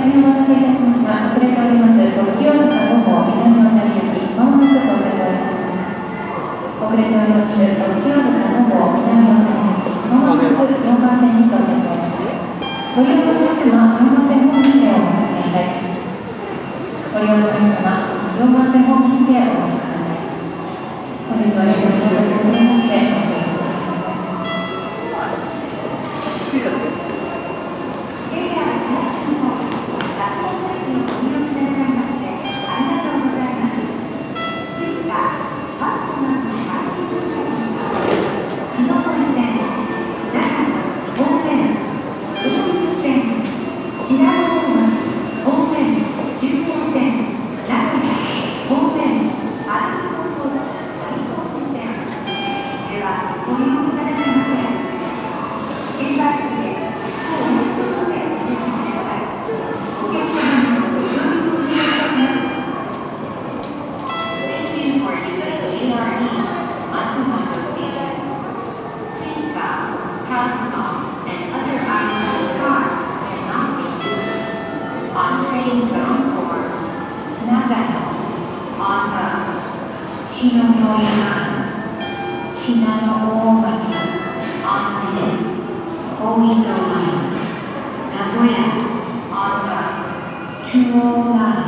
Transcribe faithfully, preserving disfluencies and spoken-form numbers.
大変お待たせいたしました。遅れております。清草ご号南小谷行き、まもなく到着をいたします。遅れております。清草ご号南小谷行き、まもなくよんばん線に到着をいたします。ご利用の皆様、よんばん線方面でお待ちください。ご利用の皆様、よんばん線方面でお待ちください。本日はご利用いただきまして、ご視聴ください。Nagoya on the Chuo